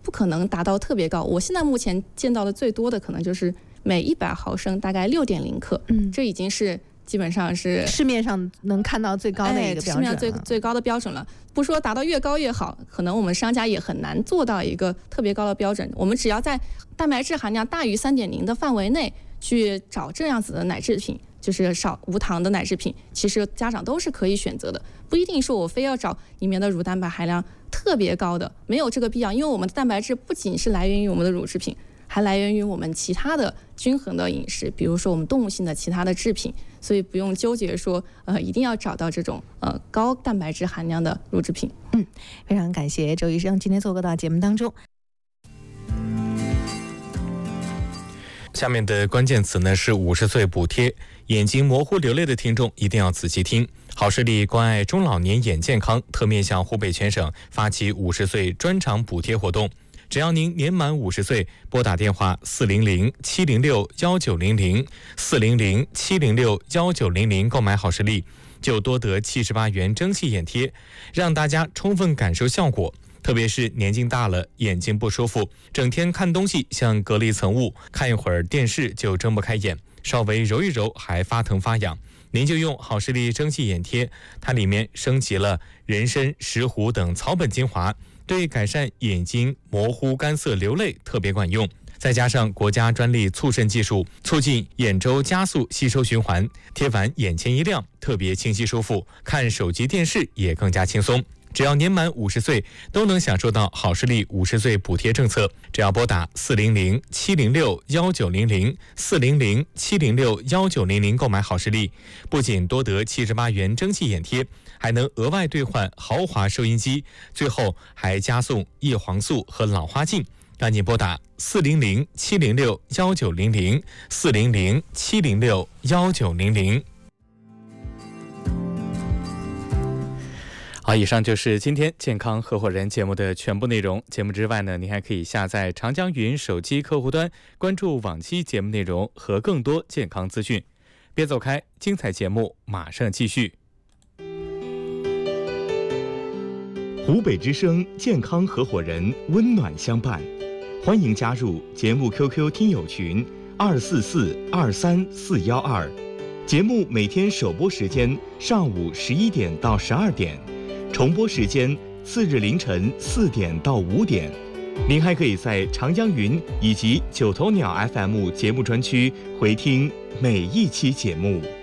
不可能达到特别高。我现在目前见到的最多的可能就是每100毫升大概6.0克，这已经是基本上是市面上能看到最高的一个标准了， 市面上最高的标准了。不说达到越高越好，可能我们商家也很难做到一个特别高的标准。我们只要在蛋白质含量大于3.0的范围内去找这样子的奶制品，就是无糖的奶制品，其实家长都是可以选择的，不一定说我非要找里面的乳蛋白含量特别高的，没有这个必要。因为我们的蛋白质不仅是来源于我们的乳制品，还来源于我们其他的均衡的饮食，比如说我们动物性的其他的制品，所以不用纠结说一定要找到这种高蛋白质含量的乳制品。 非常感谢周医生今天做客到节目当中。 下面的关键词呢是50岁补贴，眼睛模糊流泪的听众一定要仔细听。好视力关爱中老年眼健康特面向湖北全省发起50岁专场补贴活动，只要您年满50岁，拨打电话400-706-1900，400-706-1900购买好视力，就多得78元蒸汽眼贴，让大家充分感受效果。特别是年纪大了，眼睛不舒服，整天看东西像隔了一层雾，看一会儿电视就睁不开眼，稍微揉一揉还发疼发痒，您就用好视力蒸汽眼贴，它里面升级了人参、石斛等草本精华，对改善眼睛模糊、干涩、流泪特别管用。再加上国家专利促渗技术，促进眼周加速吸收循环，贴完眼前一亮，特别清晰舒服，看手机电视也更加轻松。只要年满50岁，都能享受到好视力50岁补贴政策。只要拨打400-706-1900，400-706-1900购买好视力，不仅多得78元蒸汽眼贴，还能额外兑换豪华收音机，最后还加送叶黄素和老花镜。赶紧拨打400-706-1900，400-706-1900。好，以上就是今天健康合伙人节目的全部内容。节目之外呢，您还可以下载长江云手机客户端，关注往期节目内容和更多健康资讯。别走开，精彩节目马上继续。 湖北之声健康合伙人，温暖相伴，欢迎加入节目 QQ 听友群244-23412。节目每天首播时间上午11点到12点。重播时间次日凌晨4点到5点。您还可以在长江云以及九头鸟 FM 节目专区回听每一期节目。